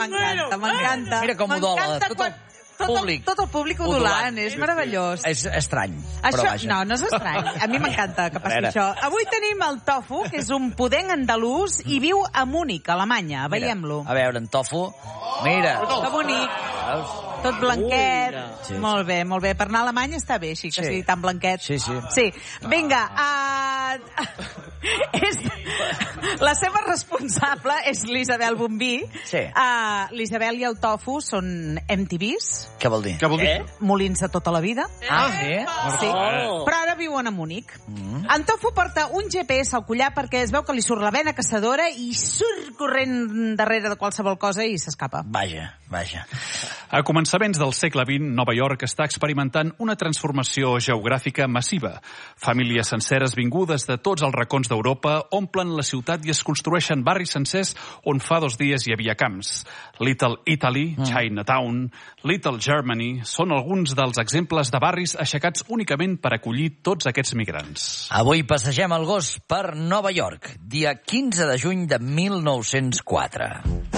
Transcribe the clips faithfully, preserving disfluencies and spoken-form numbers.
m'encanta, m'encanta. Mira com udola, tot el públic. Tot el públic udolant, és meravellós. És estrany, això, però vaja. No, no és estrany. A mi m'encanta que passi això. Avui tenim el Tofu, que és un pudenc andalús i viu a Múnich, a Alemanya. Veiem-lo. A veure, en Tofu. Mira. Que bonic. Tot blanquet. Sí. Molt bé, molt bé. Per anar a Alemanya està bé, així que sí. sigui tan blanquet. Sí, sí. Sí. Vinga, uh... és... la seva responsable és l'Isabel Bombí. Sí. Uh, L'Isabel i el Tofu són M T Vs. Què vol dir? Què vol dir? Eh? Molins de tota la vida. Ah, sí? Sí. Oh. Però ara viuen a Múnich. Mm. En Tofu porta un G P S al collar perquè es veu que li surt la vena caçadora i surt corrent darrere de qualsevol cosa i s'escapa. Vaja, vaja. A començaments del segle vint, Nova York està experimentant una transformació geogràfica massiva. Famílies senceres vingudes de tots els racons d'Europa omplen la ciutat i es construeixen barris sencers on fa dos dies hi havia camps. Little Italy, mm. Chinatown, Little Germany són alguns dels exemples de barris aixecats únicament per acollir tots aquests migrants. Avui passegem el gos per Nova York, dia quinze de juny de mil nou-cents quatre.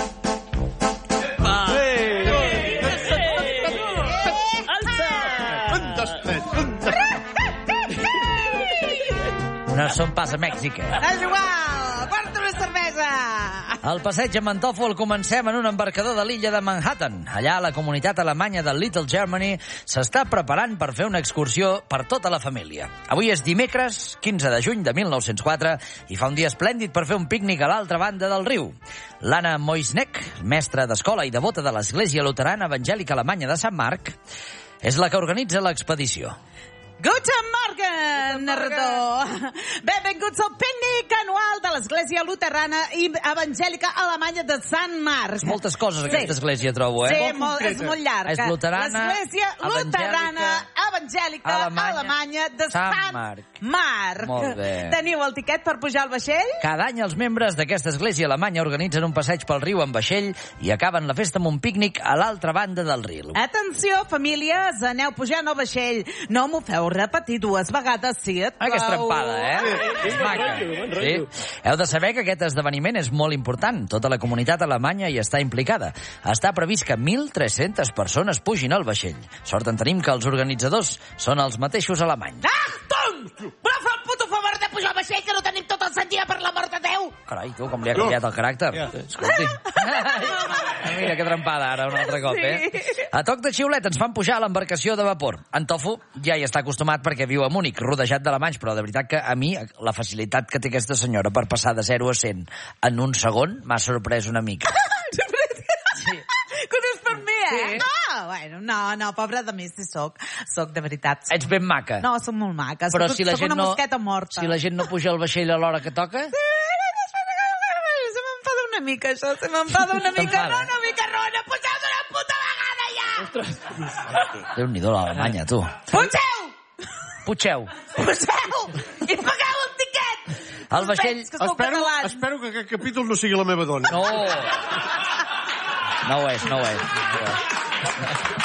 No són pas a Mèxic, eh? És igual! Porta una cervesa! El passeig amb en Tofu el comencem en un embarcador de l'illa de Manhattan. Allà, la comunitat alemanya de Little Germany s'està preparant per fer una excursió per tota la família. Avui és dimecres, quinze de juny de mil nou-cents quatre, i fa un dia esplèndid per fer un pícnic a l'altra banda del riu. L'Anna Moisneck, mestra d'escola i devota de l'Església Luterana Evangèlica Alemanya de Sant Marc, és la que organitza l'expedició. Guten Morgen, narrador! Benvinguts al pícnic anual de l'Església Luterana i Evangèlica Alemanya de Sant Marc. Moltes coses, sí. Aquesta església, trobo, eh? Sí, molt, és molt llarg. És luterana, l'Església Luterana Evangèlica Alemanya, Alemanya de Sant, Sant Marc. Marc. Molt bé. Teniu el tiquet per pujar al vaixell? Cada any els membres d'aquesta església alemanya organitzen un passeig pel riu en vaixell i acaben la festa amb un pícnic a l'altra banda del riu. Atenció, famílies, aneu pujant al vaixell. No m'ho feu repetir dues vegades, si et plau. Ah, que estrampada, eh? Sí, és maca. Sí. Heu de saber que aquest esdeveniment és molt important. Tota la comunitat alemanya hi està implicada. Està previst que mil tres-centes persones pugin al vaixell. Sort en tenim que els organitzadors són els mateixos alemanys. Achtung! Voleu fer el puto favor de pujar al vaixell, que no tenim tot el sentit, per l'amor de Déu? Carai, tu, com li ha canviat el caràcter. Escolti. Mira que trampada ara un altre cop, eh? A toc de xiulet ens fan pujar a l'embarcació de vapor. En Tofu ja hi està acostumat perquè viu a Múnich, rodejat d'alemanys, però de veritat que a mi la facilitat que té aquesta senyora per passar de zero a cent en un segon m'ha sorprès una mica. Sí. Que no és per mi, eh? Sí. No, bueno, no, no, pobra de mi, si soc. Soc de veritat. Ets ben maca. No, soc molt maca. Però soc, si la soc gent una no, mosqueta morta. Si la gent no puja al vaixell a l'hora que toca... Se m'enfada una mica, això. Se m'enfada una mica. No, una mica, Rona. Pugeu d'una puta vegada, ja! Déu-n'hi-do l'Alemanya, tu. Pugeu! Putxeu. Pugeu! I pagueu el tiquet! El vaixell... Espero, espero que aquest capítol no sigui la meva dona. No. No ho és, no ho és. No ho és.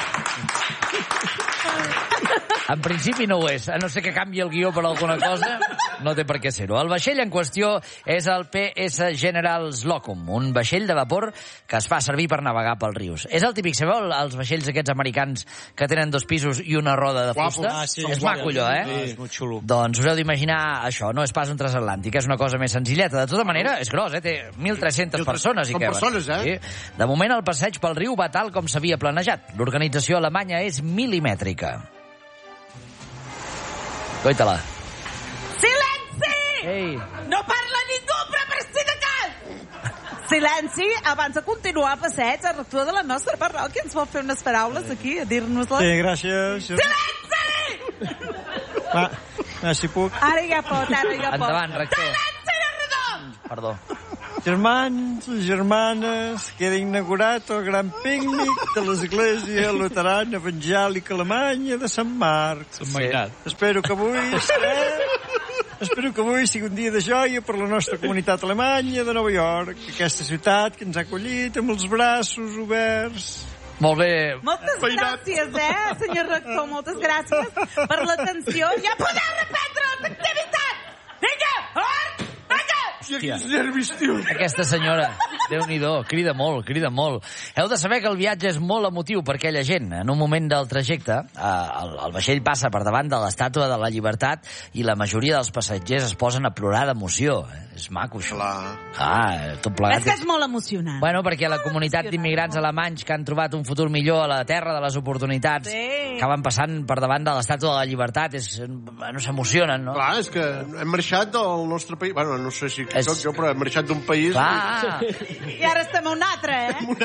En principi no ho és, a no ser que canvi el guió per alguna cosa, no té per què ser-ho. El vaixell en qüestió és el P S General Slocum, un vaixell de vapor que es fa servir per navegar pels rius. És el típic, sabeu, els vaixells aquests americans que tenen dos pisos i una roda de fusta? Ah, sí, és maco allò, eh? Sí, és molt xulo. Doncs us heu d'imaginar això, no és pas un transatlàntic, és una cosa més senzilleta. De tota manera, és gros, eh? Té mil tres-centes persones. Són persones, eh? Sí. De moment, el passeig pel riu va tal com s'havia planejat. L'organització alemanya és milimètrica. Coita-la. Silenci! Ei. No parla ningú, però per si de cas! Silenci, abans de continuar el passeig, el rector de la nostra parròquia ens vol fer unes paraules aquí, a dir-nos-les. Sí, gràcies. Silenci! Va, ah, si puc. Ara ja pot, ara ja pot. Endavant, rector. Silenci, narrador! Perdó. Germans, germanes, queda inaugurat el gran pícnic de l'Església Luterana Evangèlica Alemanya de Sant Marc. Sant Mainat. Espero que avui... Eh? Espero que avui sigui un dia de joia per la nostra comunitat alemanya de Nova York, aquesta ciutat que ens ha acollit amb els braços oberts. Molt bé. Moltes gràcies, eh, senyor rector, moltes gràcies per l'atenció. Ja podeu reprendre l'activitat! Vinga, fort! Vinga! Quins nervis, tio. Aquesta senyora. Déu-n'hi-do, crida molt, crida molt. Heu de saber que el viatge és molt emotiu per aquella gent. En un moment del trajecte, eh, el, el vaixell passa per davant de l'Estàtua de la Llibertat i la majoria dels passatgers es posen a plorar d'emoció. És maco, això. Ah, tot plegat. És que és molt emocionant. Bueno, perquè la comunitat d'immigrants alemanys que han trobat un futur millor a la terra de les oportunitats Sí. acaben passant per davant de l'Estàtua de la Llibertat. És, no s'emocionen, no? Clar, és que hem marxat del nostre país. Bueno, no sé si És- soc jo, però hem marxat d'un país... Clar. I ara estem a un altre, eh? Un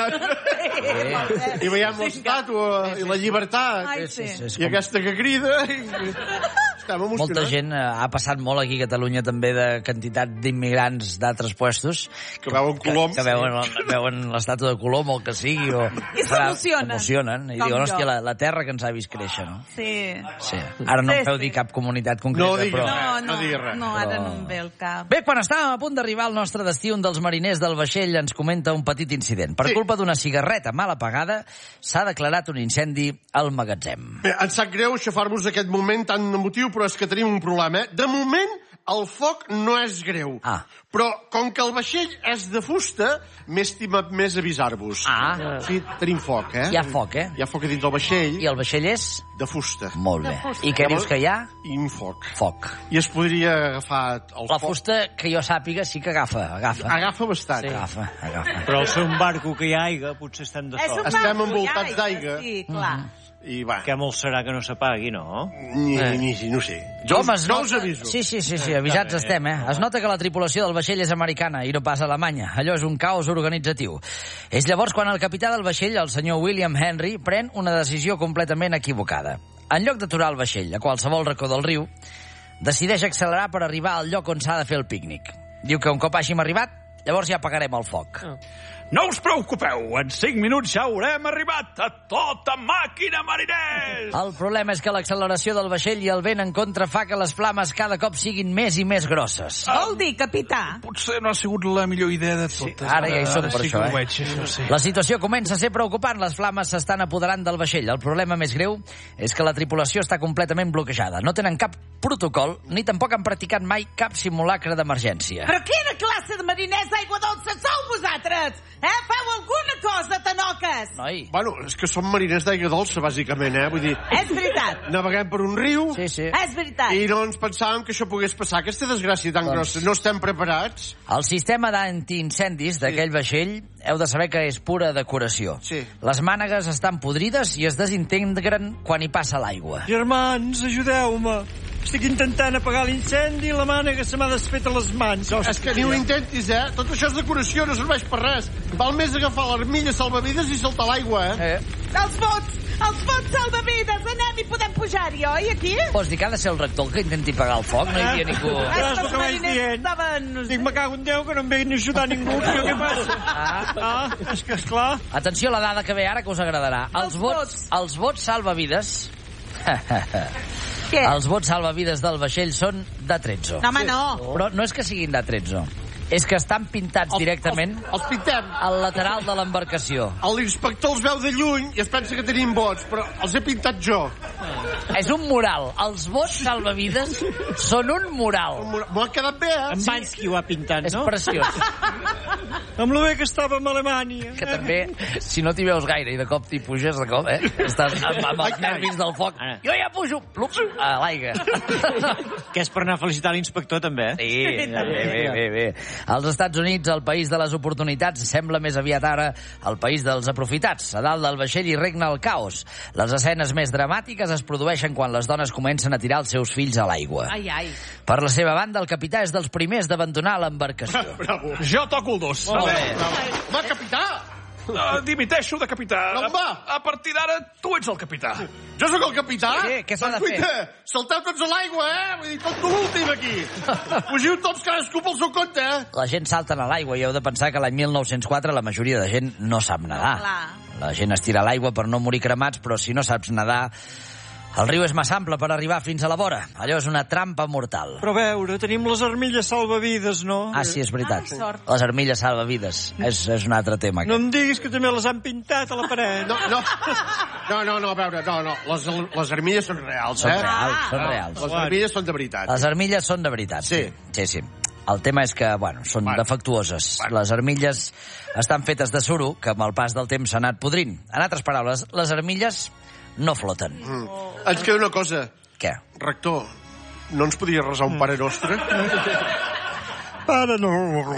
altre. I veiem l'estàtua i la llibertat. Ai, Sí, sí. sí, és I com- aquesta que crida... I... Estem emocionats. Molta gent eh, ha passat molt aquí a Catalunya també de quantitat d'immigrants d'altres puestos Que veuen Colom. que, que veuen, veuen l'estàtua de Colom o el que sigui o, I s'emocionen. s'emocionen i Com diuen, jo. hòstia, la, la terra que ens ha vist créixer, no? Sí. Sí. Ara no Sí, em feu sí. dir cap comunitat concreta, No diguis però... res. No, no, no diguis res. no, ara Però- no em ve el cap. Bé, quan estàvem a punt d'arribar al nostre destí, un dels mariners del vaixell ens comenta un petit incident. Per Sí. culpa d'una cigarreta mal apagada, s'ha declarat un incendi al magatzem. Bé, em sap greu aixafar-vos aquest moment tan emotiu, però és que tenim un problema, eh? De moment, el foc no és greu. Ah. Però, com que el vaixell és de fusta, m'he estimat més avisar-vos. Ah. Sí, tenim foc, eh? Hi ha foc, eh? Hi ha foc a dins del vaixell, I el vaixell és? de fusta. Molt bé. De fusta. I què dius que hi ha? I un foc. Foc. I es podria agafar el La foc. fusta, que jo sàpiga, sí que agafa, agafa. Agafa bastant. Sí. Agafa, agafa. Però al ser un barco que hi ha aigua, potser estem de És sort. un Estem barco, envoltats ja, d'aigua. Sí, clar. I va, Què molt serà que no s'apagui, no? ni, ni, ni, no ho sé. Jo, Home, es no nota... us aviso. Sí, sí, sí, sí, avisats estem, eh? Es nota que la tripulació del vaixell és americana i no pas alemanya. Allò és un caos organitzatiu. És llavors quan el capità del vaixell, el senyor William Henry, pren una decisió completament equivocada. En lloc d'aturar el vaixell a qualsevol racó del riu, decideix accelerar per arribar al lloc on s'ha de fer el pícnic. Diu que un cop hàgim arribat, llavors ja apagarem el foc. No us preocupeu, en cinc minuts ja haurem arribat a tota màquina, mariners! El problema és que l'acceleració del vaixell i el vent en contra fa que les flames cada cop siguin més i més grosses. Vol dir, capità? Potser no ha sigut la millor idea de totes. Ara ja hi som Ara per sí això, que eh? ho veig, això sí. La situació comença a ser preocupant. Les flames s'estan apoderant del vaixell. El problema més greu és que la tripulació està completament bloquejada. No tenen cap protocol, ni tampoc han practicat mai cap simulacre d'emergència. Però quina classe de mariners d'aigua dolça sou vosaltres? Eh? Feu alguna cosa, tanoques! Noi. Bueno, és que som mariners d'aigua dolça, bàsicament, eh? Vull dir, És veritat. naveguem per un riu Sí, sí. És veritat. i no ens pensàvem que això pogués passar. Aquesta desgràcia tan Doncs- grossa. No estem preparats. El sistema d'antiincendis d'aquell vaixell heu de saber que és pura decoració. Sí. Les mànegues estan podrides i es desintegren quan hi passa l'aigua. Germans, ajudeu-me. Estic intentant apagar l'incendi i la mànega se m'ha desfet a les mans. Hòstia. És que ni ho intentis, eh? Tot això és decoració, no serveix per res. Val més agafar l'armilla salvavides i saltar a l'aigua, eh? Eh? Els bots! Els bots salvavides! Anem i podem pujar-hi, oi, aquí? Vols dir que ha de ser el rector el que intenti pagar el foc? No hi havia ningú... Saps És el que que els vaig mariners dient? estaven... Dic, me cago en Déu, que no em ve ni ajudar ningú. Però què passa? Ah. Ah, és que, esclar... Atenció a la dada que ve ara, que us agradarà. Els Els bots, bots. els bots salvavides... Què? Els bots salvavides del vaixell són de tretze. No, home, no. Però no és que siguin de tretze. És que estan pintats directament Els, els pintem. al lateral de l'embarcació. L'inspector els veu de lluny i es pensa que tenim bots, però els he pintat jo. És un mural. Els bots salvavides són un mural. M'ho ha quedat bé, eh? En Bansky ho ha pintat, És no? preciós. Amb lo bé que estàvem a Alemanya. Que també, si no t'hi veus gaire i de cop t'hi puges, de cop, eh? Estàs amb, amb els nervis del foc. Jo ja pujo, plups, a l'aigua. Que és per anar a felicitar l'inspector, també, eh? Sí, bé, bé, bé, bé. Als Estats Units, el país de les oportunitats, sembla més aviat ara el país dels aprofitats. A dalt del vaixell hi regna el caos. Les escenes més dramàtiques es produeixen quan les dones comencen a tirar els seus fills a l'aigua. Ai, ai. Per la seva banda, el capità és dels primers d'abandonar l'embarcació. Bravo. Jo toco el dos. Molt bé. Va, capità! Uh, dimiteixo de capità. No em va. A, a partir d'ara, tu ets el capità. Jo sóc el capità? Sí, què s'ha de Doncs, fer? guaita, salteu tots a l'aigua, eh? Vull dir, tot l'últim aquí. Fugiu tots cadascú pel seu compte, eh? La gent salta a l'aigua i heu de pensar que l'any mil nou-cents quatre la majoria de gent no sap nedar. Clar. La gent es tira a l'aigua per no morir cremats, però si no saps nedar, el riu és massa ample per arribar fins a la vora. Allò és una trampa mortal. Però a veure, tenim les armilles salvavides, no? Ah, sí, és veritat. Ah, sort. Les armilles salvavides. És, és un altre tema. No em diguis que també les han pintat a la paret. No, no. No, no, no, a veure, no, no. Les, les armilles són reals, Són eh? reals, són Ah. reals. Les armilles són de veritat. Les armilles són de veritat. Sí. Sí, sí. El tema és que, bueno, són bueno. defectuoses. Bueno. Les armilles estan fetes de suro, que amb el pas del temps s'ha anat podrint. En altres paraules, les armilles no floten. Mm. Ens queda una cosa. Què? Rector, no ens podria resar un Pare Nostre? Pare no...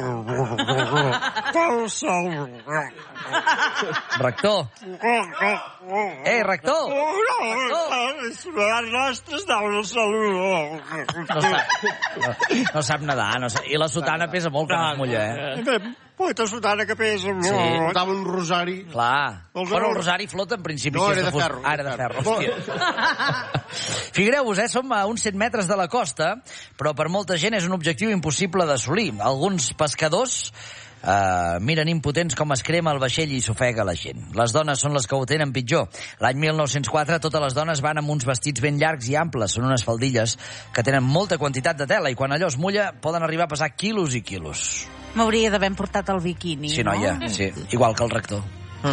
Rector! Ei, rector! Les nostres donen salut. No sap, no, no sap nedar. No sap... I la sotana pesa molt quan es mulla, eh? Poeta sotana que pesa. Sí. Portava un rosari. Clar. Bueno, el rosari flota en principi. No, si era és de ferro. Ah, era de ferro, hòstia. Figueu-vos, eh? Som a uns cent metres de la costa, però per molta gent és un objectiu impossible d'assolir. Alguns pescadors Uh, miren impotents com es crema el vaixell i s'ofega la gent. Les dones són les que ho tenen pitjor. L'any mil nou-cents quatre totes les dones van amb uns vestits ben llargs i amples. Són unes faldilles que tenen molta quantitat de tela i quan allò es mulla poden arribar a pesar quilos i quilos. M'hauria d'haver portat el biquini, sí, no? noia, sí, igual que el rector.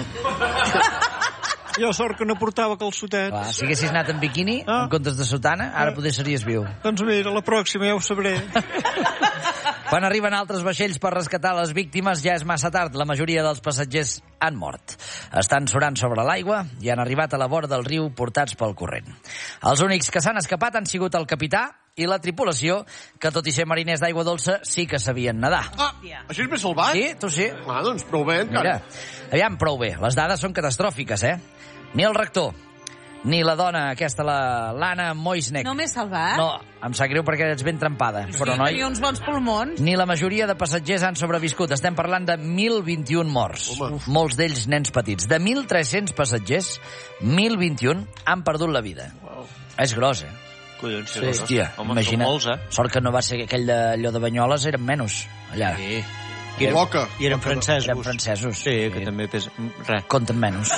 Jo sort que no portava calçotets. Clar, si haguessis anat en biquini, ah. en comptes de sotana, ara potser series viu. Doncs mira, la pròxima ja ho sabré. Quan arriben altres vaixells per rescatar les víctimes ja és massa tard. La majoria dels passatgers han mort. Estan surant sobre l'aigua i han arribat a la vora del riu portats pel corrent. Els únics que s'han escapat han sigut el capità i la tripulació, que tot i ser mariners d'aigua dolça, sí que sabien nedar. Ah, això és més salvat? Sí, tu sí. Ah, doncs prou bé, encara. Mira, aviam, prou bé. Les dades són catastròfiques, eh? Ni el rector, ni la dona aquesta, la l'Anna Moisnek. No m'he salvat? No, em sap greu perquè ets ben trempada. Sí, però, noi, tenia uns bons pulmons. ni la majoria de passatgers han sobreviscut. Estem parlant de mil vint-i-un morts. Home. Molts d'ells nens petits. De mil tres-cents passatgers, mil vint-i-un han perdut la vida. Wow. És gros, eh? Collons, sí, hòstia, home, imagina't. molts, eh? Sort que no va ser aquell d'allò de Banyoles, eren menys, allà. Sí. I eren, Boca. I eren francesos. Eren francesos. Sí, que sí. També pesa... Res. Compten menys.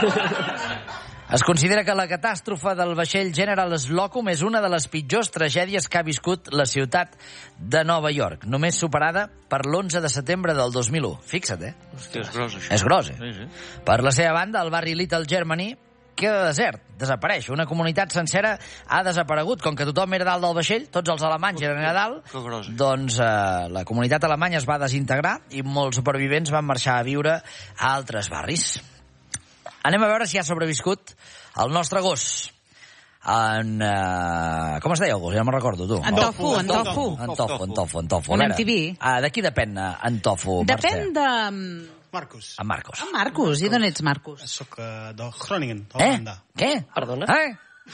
Es considera que la catàstrofe del vaixell General Slocum és una de les pitjors tragèdies que ha viscut la ciutat de Nova York, només superada per l'onze de setembre del dos mil u. Fixa't, eh? Hòstia, és gros, això. És gros, eh? Sí, sí. Per la seva banda, el barri Little Germany queda desert, desapareix. Una comunitat sencera ha desaparegut. Com que tothom era dalt del vaixell, tots els alemanys eren a dalt, doncs eh, la comunitat alemanya es va desintegrar i molts supervivents van marxar a viure a altres barris. Anem a veure si ha sobreviscut el nostre gos. En... Uh, com es deia el gos? Ja no me'n recordo, tu. En Tofu, en Tofu. En Tofu, en Tofu, en Tofu. En M T V. Uh, de qui depèn en Tofu, Mercè? Depèn de... Marcus. En Marcos. En Marcus. I d'on ets, Marcus? Soc uh, de Groningen, Eh? Holanda. Què? Perdona? Eh?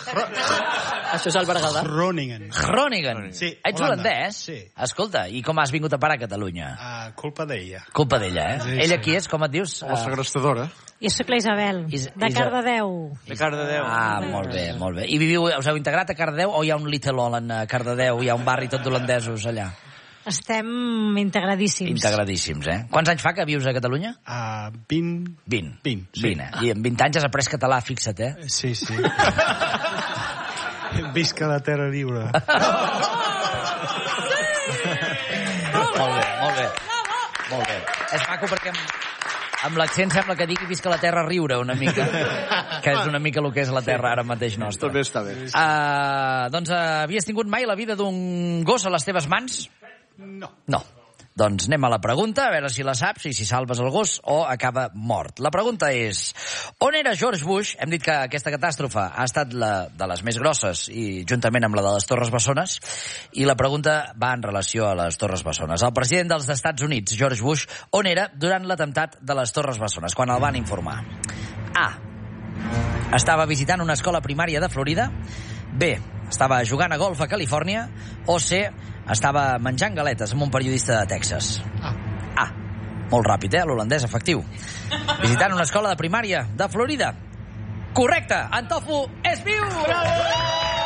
Això és el Berguedà? Groningen. Groningen. Sí, Ets Holanda. holandès? Sí. Escolta, i com has vingut a parar a Catalunya? Uh, culpa d'ella. Culpa d'ella, eh? Sí, Ella sí. qui és? Com et dius? La segrestadora. Jo sóc la Isabel, Is- de Isa- Cardedeu. De Cardedeu. Ah, molt bé, molt bé. I viviu, us heu integrat a Cardedeu o hi ha un Little Holland a Cardedeu? Hi ha un barri tot d'holandesos allà? Estem integradíssims. Integradíssims, eh? Quants anys fa que vius a Catalunya? Uh, vint... vint. Vint, sí. vint, eh? I en vint anys has après català, fixa't, eh? Sí, sí. Visca la terra lliure. Molt bé, molt bé. Molt bé. És maco perquè amb, amb l'accent sembla que digui visca la terra riure una mica, que és una mica el que és la terra ara mateix nostra. També està bé. Uh, doncs uh, havies tingut mai la vida d'un gos a les teves mans? No. No. Doncs anem a la pregunta, a veure si la saps i si salves el gos o acaba mort. La pregunta és, on era George Bush? Hem dit que aquesta catàstrofe ha estat la de les més grosses i juntament amb la de les Torres Bessones, i la pregunta va en relació a les Torres Bessones. El president dels Estats Units, George Bush, on era durant l'atemptat de les Torres Bessones, quan el van informar? A. Estava visitant una escola primària de Florida. B. Estava jugant a golf a Califòrnia. O C. Estava menjant galetes amb un periodista de Texas. Ah. A. Molt ràpid, eh? L'holandès, efectiu. Visitant una escola de primària de Florida. Correcte! En Tofu és viu! Bravo!